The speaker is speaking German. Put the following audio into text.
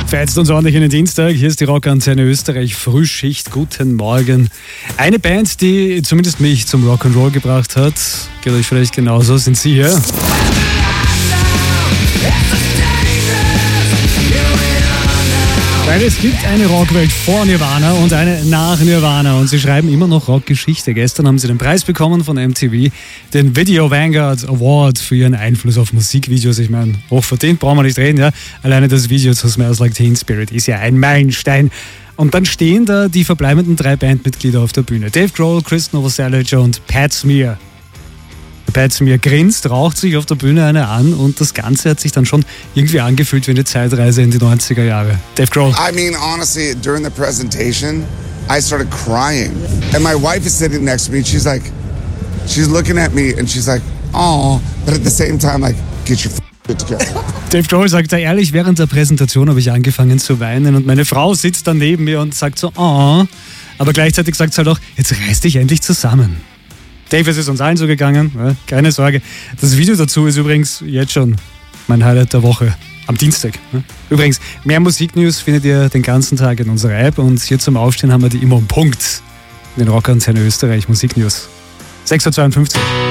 Fetzt uns ordentlich in den Dienstag. Hier ist die Rockantenne Österreich Frühschicht. Guten Morgen. Eine Band, die zumindest mich zum Rock'n'Roll gebracht hat, geht euch vielleicht genauso, sind sie hier. Weil es gibt eine Rockwelt vor Nirvana und eine nach Nirvana und sie schreiben immer noch Rockgeschichte. Gestern haben sie den Preis bekommen von MTV, den Video Vanguard Award für ihren Einfluss auf Musikvideos. Ich meine, hochverdient, brauchen wir nicht reden, ja. Alleine das Video zu Smells Like Teen Spirit ist ja ein Meilenstein. Und dann stehen da die verbleibenden 3 Bandmitglieder auf der Bühne. Dave Grohl, Chris Novoselic und Pat Smear. Pat Smear grinst, raucht sich auf der Bühne eine an und das Ganze hat sich dann schon irgendwie angefühlt wie eine Zeitreise in die 90er Jahre. Dave Grohl. I mean, honestly, during the presentation, I started crying. And my wife is sitting next to me and she's looking at me and she's like, oh, but at the same time, like, get your shit together. Dave Grohl sagt da ehrlich, während der Präsentation habe ich angefangen zu weinen und meine Frau sitzt dann neben mir und sagt so, oh, aber gleichzeitig sagt sie halt auch, jetzt reiß dich endlich zusammen. Dave, es ist uns allen so gegangen, ja, keine Sorge. Das Video dazu ist übrigens jetzt schon mein Highlight der Woche, am Dienstag. Ja. Übrigens, mehr Musiknews findet ihr den ganzen Tag in unserer App und hier zum Aufstehen haben wir die immer um Punkt in den Rockantenne Österreich Musiknews. 6.52 Uhr.